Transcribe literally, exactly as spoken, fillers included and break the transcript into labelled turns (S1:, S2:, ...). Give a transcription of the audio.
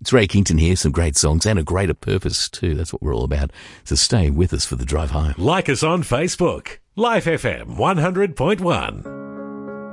S1: It's Ray Kington here, some great songs and a greater purpose too. That's what we're all about. So stay with us for the drive home.
S2: Like us on Facebook. Life F M one hundred point one.